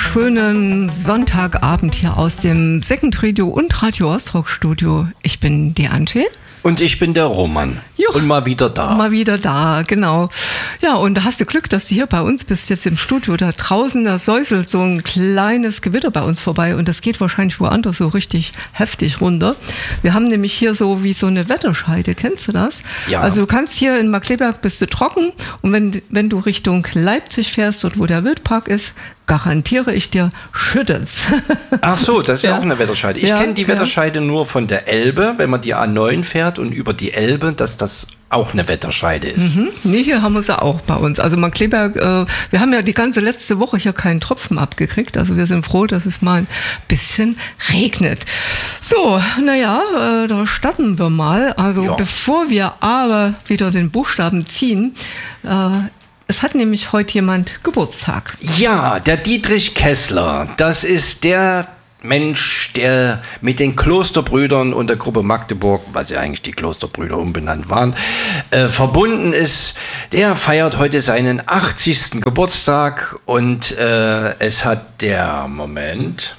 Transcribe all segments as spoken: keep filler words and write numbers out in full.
wunderschönen Sonntagabend hier aus dem Second Radio und Radio Ostrock Studio. Ich bin die Antje. Und ich bin der Roman. Jo, und mal wieder da. Mal wieder da, genau. Ja, und da hast du Glück, dass du hier bei uns bist, jetzt im Studio. Da draußen, da säuselt so ein kleines Gewitter bei uns vorbei und das geht wahrscheinlich woanders so richtig heftig runter. Wir haben nämlich hier so wie so eine Wetterscheide, kennst du das? Ja. Also du kannst hier in Markkleeberg bist du trocken und wenn, wenn du Richtung Leipzig fährst, dort wo der Wildpark ist, garantiere ich dir, schüttet's. Ach so, das ist ja auch eine Wetterscheide. Ich ja, kenne die ja. Wetterscheide nur von der Elbe, wenn man die A neun fährt und über die Elbe, dass das auch eine Wetterscheide ist. Mhm. Nee, hier haben wir sie auch bei uns. Also Markkleeberg, äh, wir haben ja die ganze letzte Woche hier keinen Tropfen abgekriegt. Also wir sind froh, dass es mal ein bisschen regnet. So, naja, äh, da starten wir mal. Also Ja. bevor wir aber wieder den Buchstaben ziehen, äh, es hat nämlich heute jemand Geburtstag. Ja, der Dietrich Kessler, das ist der Mensch, der mit den Klosterbrüdern und der Gruppe Magdeburg, was ja eigentlich die Klosterbrüder umbenannt waren, äh, verbunden ist. Der feiert heute seinen achtzigsten Geburtstag und äh, es hat der, Moment...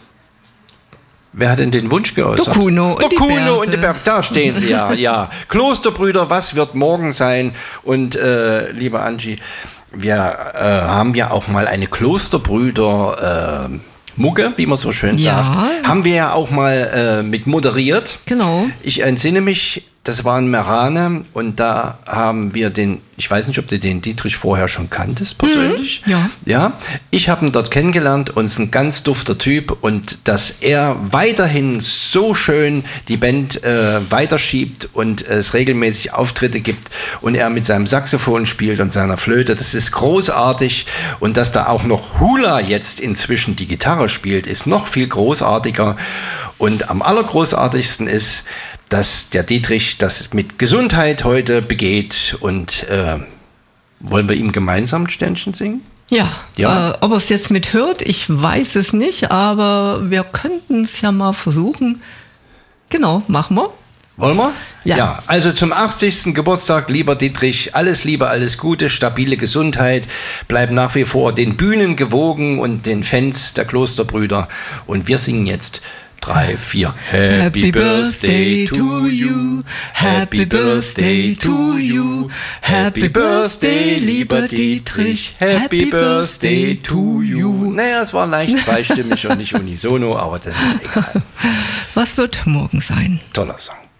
Wer hat denn den Wunsch geäußert? Der Kuno und der die Kuno Berge. und die Berge. Da stehen sie ja, ja. Klosterbrüder, was wird morgen sein? Und äh, liebe Angie, wir äh, haben ja auch mal eine Klosterbrüder äh, Mucke, wie man so schön Ja. sagt, haben wir ja auch mal äh, mit moderiert. Genau. Ich entsinne mich, das war in Merane und da haben wir den, ich weiß nicht, ob du den Dietrich vorher schon kanntest persönlich. Mhm, ja. Ja, ich habe ihn dort kennengelernt und ist ein ganz dufter Typ und dass er weiterhin so schön die Band äh, weiterschiebt und es regelmäßig Auftritte gibt und er mit seinem Saxophon spielt und seiner Flöte, das ist großartig und dass da auch noch Hula jetzt inzwischen die Gitarre spielt, ist noch viel großartiger und am allergroßartigsten ist, dass der Dietrich das mit Gesundheit heute begeht und äh, wollen wir ihm gemeinsam ein Ständchen singen? Ja, Ja. Äh, ob er es jetzt mithört, ich weiß es nicht, aber wir könnten es ja mal versuchen. Genau, machen wir. Wollen wir? Ja. Ja, also zum achtzigsten Geburtstag, lieber Dietrich, alles Liebe, alles Gute, stabile Gesundheit, bleib nach wie vor den Bühnen gewogen und den Fans der Klosterbrüder und wir singen jetzt Drei, vier. Happy Birthday to you, Happy Birthday to you, Happy Birthday, lieber Dietrich, Happy Birthday to you. Naja, es war leicht zweistimmig und nicht unisono, aber das ist egal. Was wird morgen sein? Toller Song.